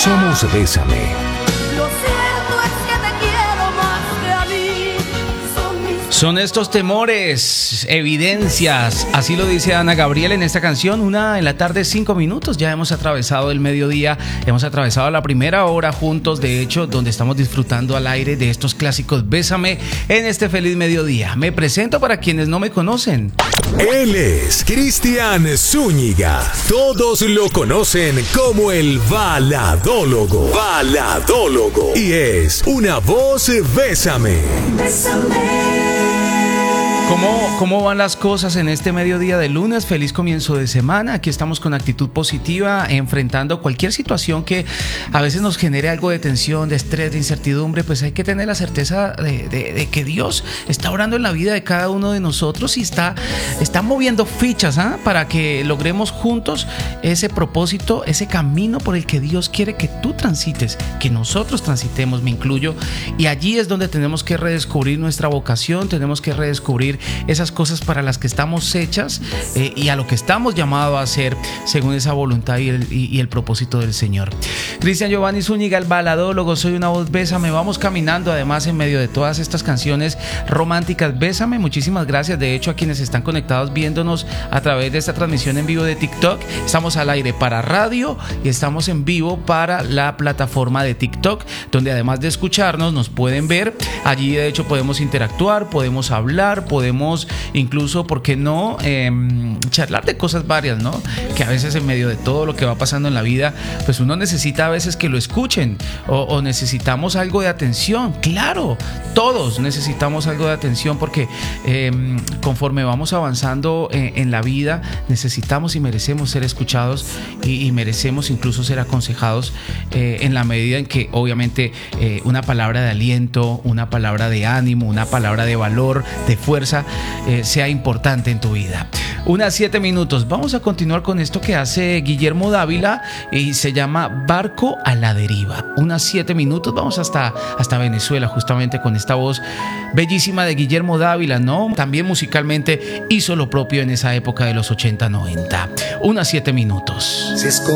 Somos Bésame. Lo cierto es que te quiero más que a mí. Son estos temores, evidencias, así lo dice Ana Gabriel en esta canción. 1:00 p.m, 5 minutos, ya hemos atravesado el mediodía, hemos atravesado la primera hora juntos, de hecho, donde estamos disfrutando al aire de estos clásicos Bésame en este feliz mediodía. Me presento para quienes no me conocen. Él es Cristian Zúñiga. Todos lo conocen como el baladólogo. Baladólogo. Y es una voz Bésame. ¿Cómo van las cosas en este mediodía de lunes? Feliz comienzo de semana. Aquí estamos con actitud positiva, enfrentando cualquier situación que a veces nos genere algo de tensión, de estrés, de incertidumbre. Pues hay que tener la certeza de que Dios está obrando en la vida de cada uno de nosotros y está moviendo fichas para que logremos juntos ese propósito, ese camino por el que Dios quiere que tú transites, que nosotros transitemos, me incluyo. Y allí es donde tenemos que redescubrir nuestra vocación, tenemos que redescubrir esas cosas para las que estamos hechas y a lo que estamos llamados a hacer según esa voluntad y el propósito del Señor. Cristian Giovanni Zúñiga, el baladólogo, soy una voz Bésame. Vamos caminando además en medio de todas estas canciones románticas. Bésame, muchísimas gracias. De hecho, a quienes están conectados viéndonos a través de esta transmisión en vivo de TikTok, estamos al aire para radio y estamos en vivo para la plataforma de TikTok, donde además de escucharnos nos pueden ver. Allí de hecho podemos interactuar, podemos hablar, podemos incluso, ¿por qué no? Charlar de cosas varias, ¿no? Que a veces en medio de todo lo que va pasando en la vida, pues uno necesita a veces que lo escuchen o necesitamos algo de atención. Claro, todos necesitamos algo de atención porque conforme vamos avanzando en la vida, necesitamos y merecemos ser escuchados y merecemos incluso ser aconsejados en la medida en que obviamente una palabra de aliento, una palabra de ánimo, una palabra de valor, de fuerza, sea importante en tu vida. 1:07 p.m. Vamos a continuar con esto que hace Guillermo Dávila y se llama Barco a la Deriva. 1:07 p.m. Vamos hasta Venezuela justamente con esta voz bellísima de Guillermo Dávila, ¿no? También musicalmente hizo lo propio en esa época de los 80-90. 1:07 p.m. Se